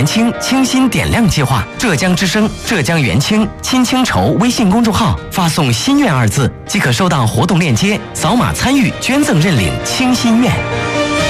元清清新点亮计划，浙江之声、浙江元清亲清筹微信公众号发送“心愿”2字，即可收到活动链接，扫码参与捐赠认领清心愿。